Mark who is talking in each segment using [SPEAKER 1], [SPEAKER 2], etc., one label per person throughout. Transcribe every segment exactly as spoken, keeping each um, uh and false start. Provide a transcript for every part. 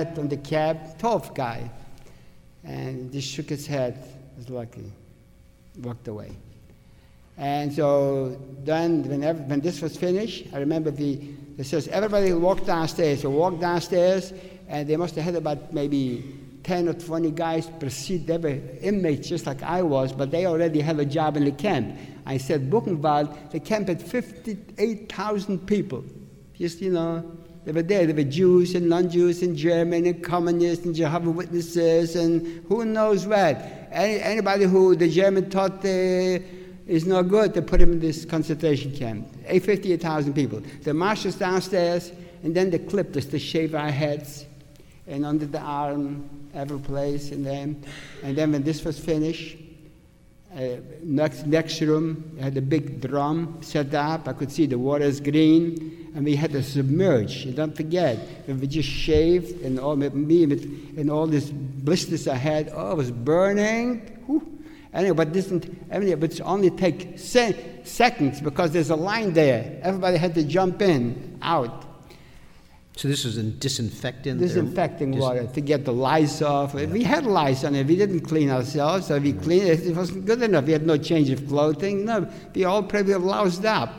[SPEAKER 1] sat on the cab, twelfth guy. And just shook his head, was lucky, walked away. And so then, whenever, when this was finished, I remember the, it says everybody walked downstairs. So walked downstairs, and they must have had about maybe ten or twenty guys per seat. They were inmates just like I was, but they already had a job in the camp. I said, Buchenwald, the camp had fifty-eight thousand people. Just, you know, they were there. There were Jews and non-Jews and German and communists and Jehovah's Witnesses and who knows what. Any, anybody who the German taught uh, is no good, they put him in this concentration camp. fifty-eight thousand people. They marched us downstairs, and then they clipped us to shave our heads and under the arm, every place. And then, and then when this was finished, uh, next, next room, I had a big drum set up. I could see the water is green, and we had to submerge. And don't forget, when we just shaved, and all me and all these blisters I had, oh, it was burning. Whew. Anyway, but this anyway, but it's only take se- seconds because there's a line there. Everybody had to jump in, out.
[SPEAKER 2] So this is a disinfectant?
[SPEAKER 1] Disinfecting
[SPEAKER 2] Dis-
[SPEAKER 1] water to get the lice off. Yeah. We had lice on it. We didn't clean ourselves, so we cleaned it. It wasn't good enough. We had no change of clothing. No, we all probably loused up.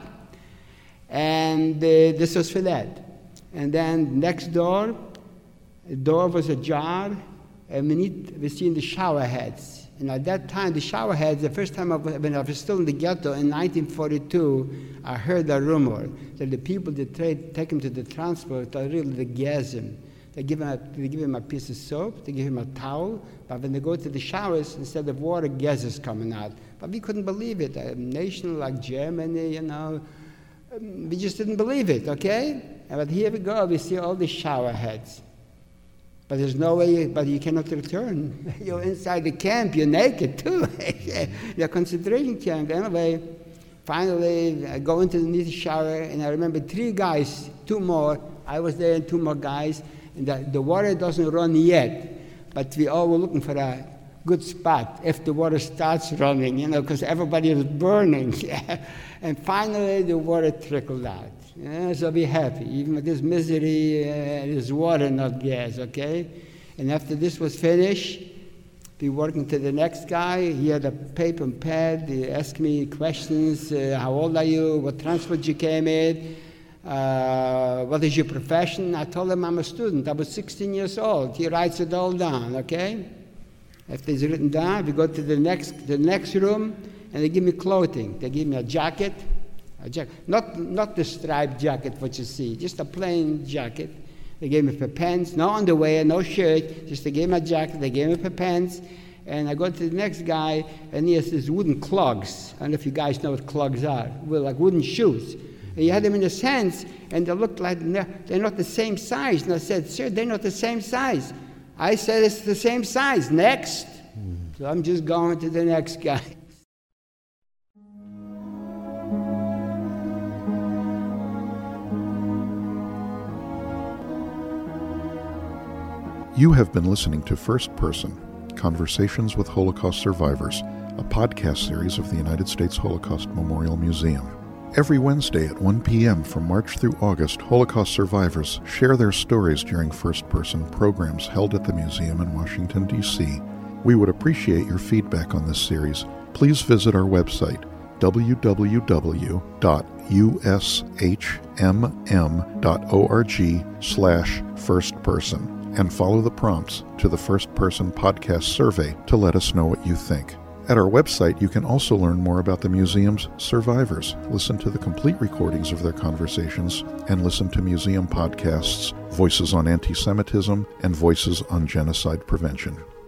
[SPEAKER 1] And uh, this was for that. And then next door, the door was ajar, and we need we seen the shower heads. And at that time, the shower heads, the first time I was, when I was still in the ghetto in nineteen forty-two, I heard a rumor that the people that trade, take him to the transport are really the gasm. They give, him a, they give him a piece of soap, they give him a towel, but when they go to the showers, instead of water, gas is coming out. But we couldn't believe it. A nation like Germany, you know, we just didn't believe it, okay? But here we go, we see all the shower heads. But there's no way, but you cannot return. You're inside the camp, you're naked too. You're concentration camp. Anyway, finally, I go into the shower, and I remember three guys, two more. I was there and two more guys, and the, the water doesn't run yet, but we all were looking for a good spot if the water starts running, you know, because everybody was burning. And finally, the water trickled out. Yeah, so be happy. Even with this misery, uh, there's water, not gas, okay? And after this was finished, be working to the next guy. He had a paper and pad. He asked me questions. Uh, how old are you? What transport you came in? Uh, what is your profession? I told him I'm a student. I was sixteen years old. He writes it all down, okay? After it's written down, we go to the next, the next room, and they give me clothing. They give me a jacket. A jacket. Not, not the striped jacket, what you see, just a plain jacket. They gave me for pants, no underwear, no shirt, just they gave me a jacket, they gave me for pants. And I go to the next guy, and he has these wooden clogs. I don't know if you guys know what clogs are. Well, like wooden shoes. And he had them in his hands, and they looked like they're not the same size. And I said, sir, they're not the same size. I said, it's the same size. Next. Mm. So I'm just going to the next guy.
[SPEAKER 3] You have been listening to First Person, Conversations with Holocaust Survivors, a podcast series of the United States Holocaust Memorial Museum. Every Wednesday at one p.m. from March through August, Holocaust survivors share their stories during First Person programs held at the museum in Washington, D C We would appreciate your feedback on this series. Please visit our website, w w w dot u s h m m dot org slash first person. And follow the prompts to the First Person Podcast survey to let us know what you think. At our website, you can also learn more about the museum's survivors, listen to the complete recordings of their conversations, and listen to museum podcasts, Voices on Anti-Semitism and Voices on Genocide Prevention.